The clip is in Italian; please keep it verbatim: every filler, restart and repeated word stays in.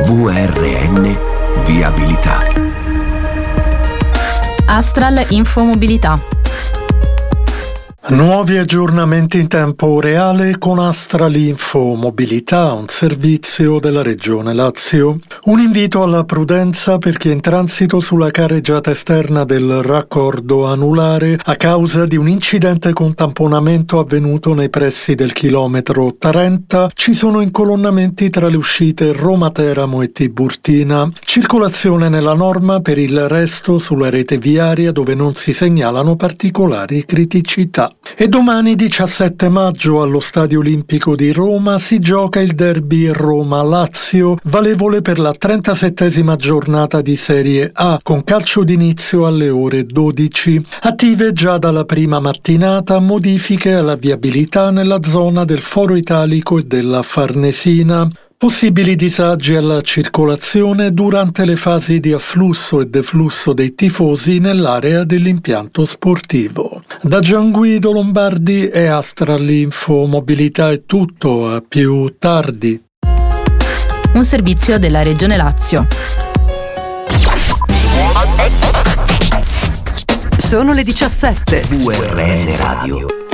V R N Viabilità. Astral Infomobilità. Nuovi aggiornamenti in tempo reale con Astral Infomobilità, un servizio della Regione Lazio. Un invito alla prudenza per chi è in transito sulla carreggiata esterna del raccordo anulare a causa di un incidente con tamponamento avvenuto nei pressi del chilometro trenta. Ci sono incolonnamenti tra le uscite Roma Teramo e Tiburtina. Circolazione nella norma per il resto sulla rete viaria dove non si segnalano particolari criticità. E domani diciassette maggio allo Stadio Olimpico di Roma si gioca il derby Roma-Lazio, valevole per la trentasettesima giornata di Serie A, con calcio d'inizio alle ore dodici. Attive già dalla prima mattinata modifiche alla viabilità nella zona del Foro Italico e della Farnesina. Possibili disagi alla circolazione durante le fasi di afflusso e deflusso dei tifosi nell'area dell'impianto sportivo. Da Gianguido Lombardi e Astral Infomobilità è tutto, a più tardi. Un servizio della Regione Lazio. Sono le diciassette. V R N Radio.